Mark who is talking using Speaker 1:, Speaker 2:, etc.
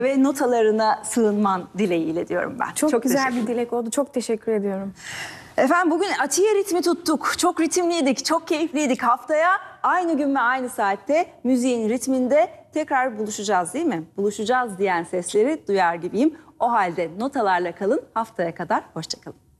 Speaker 1: ve notalarına sığınman dileğiyle diyorum ben.
Speaker 2: Çok güzel
Speaker 1: teşekkür
Speaker 2: bir dilek oldu. Çok teşekkür ediyorum.
Speaker 1: Efendim bugün Atiye ritmi tuttuk. Çok ritimliydik, çok keyifliydik. Haftaya aynı gün ve aynı saatte müziğin ritminde tekrar buluşacağız değil mi? Buluşacağız diyen sesleri duyar gibiyim. O halde notalarla kalın. Haftaya kadar hoşça kalın.